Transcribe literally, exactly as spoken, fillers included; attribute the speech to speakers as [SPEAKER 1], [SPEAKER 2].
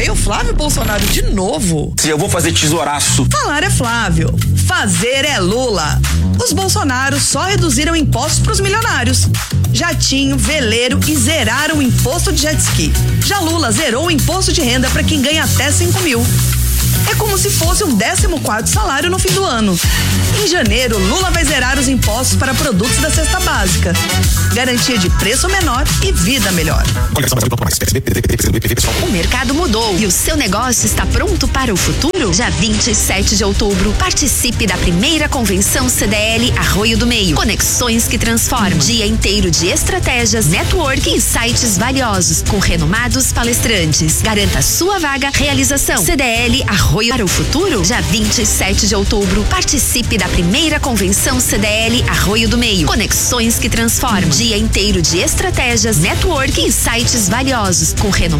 [SPEAKER 1] o Flávio Bolsonaro de novo.
[SPEAKER 2] Eu vou fazer tesouraço.
[SPEAKER 1] Falar é Flávio, fazer é Lula. Os Bolsonaros só reduziram impostos pros milionários. Jatinho, veleiro e zeraram o imposto de jet ski. Já Lula zerou o imposto de renda para quem ganha até cinco mil. É como se fosse um décimo quarto salário no fim do ano. Em janeiro, Lula vai zerar os impostos para produtos da cesta básica. Garantia de preço menor e vida melhor.
[SPEAKER 3] O mercado mudou e o seu negócio está pronto para o futuro? Dia vinte e sete de outubro, participe da primeira convenção C D L Arroio do Meio. Conexões que transformam. Dia inteiro de estratégias, network e insights valiosos com renomados palestrantes. Garanta sua vaga. Realização C D L Arroio para o futuro? Dia vinte e sete de outubro, participe da primeira convenção C D L Arroio do Meio. Conexões que transformam. Dia inteiro de estratégias, network e insights valiosos com renomados